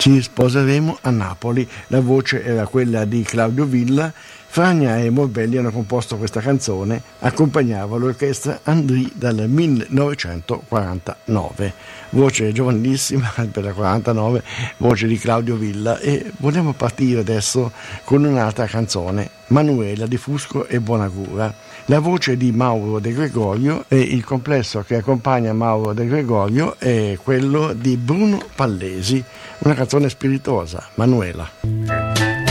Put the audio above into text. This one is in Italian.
Ci sposeremo a Napoli. La voce era quella di Claudio Villa. Fragna e Morbelli hanno composto questa canzone, accompagnava l'orchestra Andrì dal 1949. Voce giovanissima per la 49, voce di Claudio Villa, e vogliamo partire adesso con un'altra canzone, Manuela di Fusco e Bonagura. La voce di Mauro De Gregorio e il complesso che accompagna Mauro De Gregorio è quello di Bruno Pallesi, una canzone spiritosa, Manuela.